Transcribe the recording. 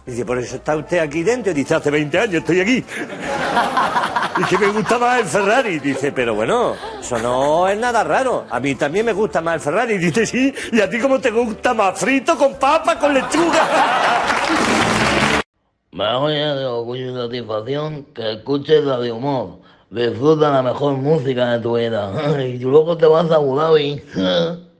Dice, por eso está usted aquí dentro. Dice, hace 20 años estoy aquí. Y que me gusta más el Ferrari. Dice, pero bueno, eso no es nada raro. A mí también me gusta más el Ferrari. Dice, sí, ¿y a ti cómo te gusta más? ¿Frito, con papa, con lechuga? Me voy de orgullo y satisfacción que escuches la de humor. Disfruta la mejor música de tu vida. Y luego te vas a Abu Dhabi.